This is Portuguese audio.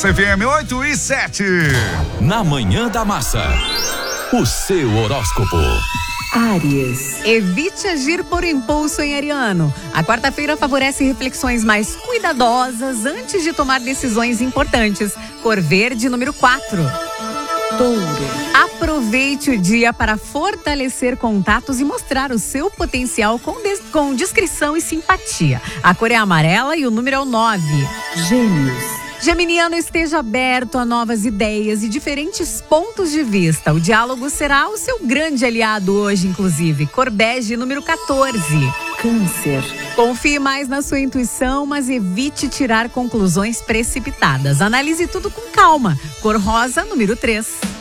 Massa FM 8 e 7. Na Manhã da Massa, o seu horóscopo. Áries. Evite agir por impulso em ariano. A quarta-feira favorece reflexões mais cuidadosas antes de tomar decisões importantes. Cor verde, número 4. Touro. Aproveite o dia para fortalecer contatos e mostrar o seu potencial com discrição e simpatia. A cor é amarela e o número é o 9. Gêmeos. Geminiano, esteja aberto a novas ideias e diferentes pontos de vista. O diálogo será o seu grande aliado hoje, inclusive. Cor bege, número 14. Câncer. Confie mais na sua intuição, mas evite tirar conclusões precipitadas. Analise tudo com calma. Cor rosa, número 3.